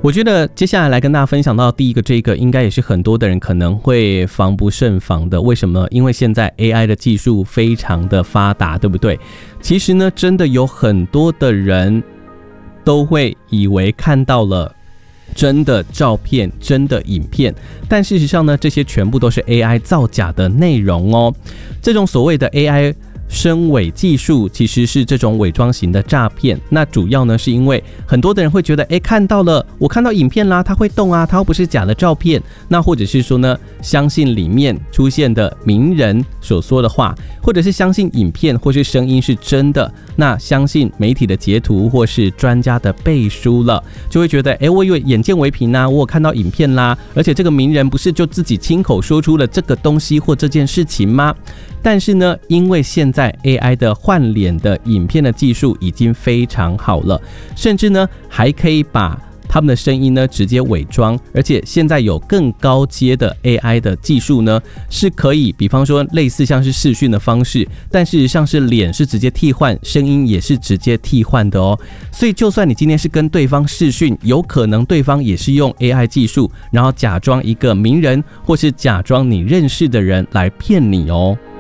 我觉得接下来跟大家分享到第一个，这个应该也是很多的人可能会防不胜防的。为什么？因为现在 AI 的技术非常的发达，对不对？其实呢，真的有很多的人都会以为看到了真的照片、真的影片，但事实上呢，这些全部都是 AI 造假的内容哦。这种所谓的 AI深伪技术其实是这种伪装型的诈骗，那主要呢是因为很多的人会觉得，看到了，我看到影片啦，它会动啊，它又不是假的照片，那或者是说呢，相信里面出现的名人所说的话，或者是相信影片或是声音是真的，那相信媒体的截图或是专家的背书了，就会觉得，我以为眼见为凭啊，我有看到影片啦，而且这个名人不是就自己亲口说出了这个东西或这件事情吗？但是呢，因为现在 AI 的换脸的影片的技术已经非常好了，甚至呢还可以把他们的声音呢直接伪装，而且现在有更高阶的 AI 的技术呢，是可以比方说类似像是视讯的方式，但事实上是脸是直接替换，声音也是直接替换的哦。所以就算你今天是跟对方视讯，有可能对方也是用 AI 技术，然后假装一个名人或是假装你认识的人来骗你哦。